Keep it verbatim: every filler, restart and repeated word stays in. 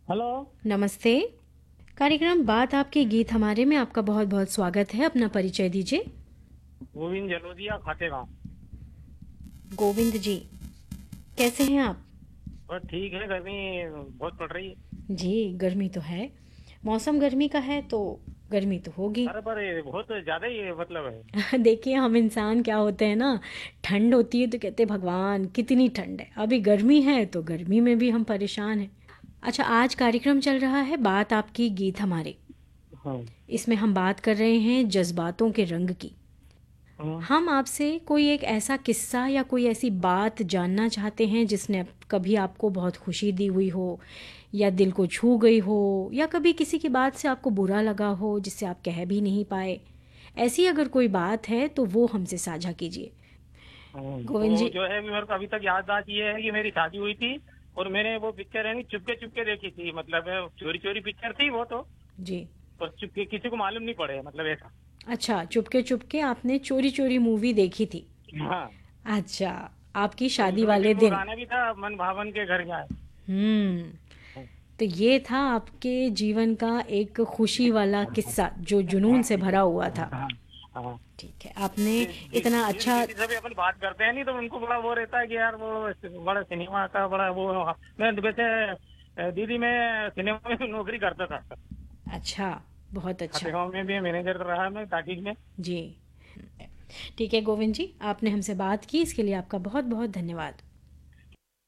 Hello. नमस्ते। कार्यक्रम बात आपके गीत हमारे में आपका बहुत बहुत स्वागत है। अपना परिचय दीजिए। गोविंद जलोदिया खातेगांव। गोविंद जी, कैसे हैं आप? बस ठीक है, गर्मी बहुत पड़ रही है। जी, गर्मी तो है। मौसम गर्मी का है तो गर्मी तो होगी। अरे पर ये बहुत ज्यादा ही मतलब है। देखिए, हम इंसान क्या होते हैं ना, ठंड होती है तो कहते हैं भगवान कितनी ठंड है। अभी गर्मी है तो गर्मी में भी हम परेशान हैं। अच्छा, आज कार्यक्रम चल रहा है बात आपकी गीत हमारे। हाँ। इसमें हम बात कर रहे हैं जज्बातों के रंग की। हाँ। हम आपसे कोई एक ऐसा किस्सा या कोई ऐसी बात जानना चाहते हैं जिसने आप- कभी आपको बहुत खुशी दी हुई हो या दिल को छू गई हो, या कभी किसी की बात से आपको बुरा लगा हो जिससे आप कह भी नहीं पाए। ऐसी अगर कोई बात है तो वो हमसे साझा कीजिए। हाँ। गोविंद तो जी। जो है मेरे को अभी तक याद बात ये है कि मेरी शादी हुई थी और मैंने वो पिक्चर है चुपके चुपके देखी थी। मतलब चोरी चोरी पिक्चर थी वो तो। जी। पर चुपके किसी को मालूम नहीं पड़े, मतलब ऐसा। अच्छा, चुपके चुपके आपने चोरी चोरी मूवी देखी थी। हाँ। अच्छा, आपकी और शादी उसमें वाले फिर वो दिन। गाना भी था, मन भावन के घर जाए। हम्म। तो ये था आपके जीवन का एक खुशी वाला किस्सा जो जुनून हाँ। से भरा हुआ था। हाँ। हाँ। ठीक है, आपने जि, जि, इतना जिस अच्छा। दीदी से भी अपन बात करते हैं नहीं तो उनको बड़ा वो रहता है कि यार वो बड़ा सिनेमा का बड़ा वो। मैं वैसे दीदी मैं सिनेमा में नौकरी करता था। अच्छा, बहुत अच्छा। खातेगांव में भी मैनेजर रहा मैं ताकीज में। जी। ठीक है गोविंद जी, आपने हमसे बात की इसके लिए आपका बहुत बहुत धन्यवाद।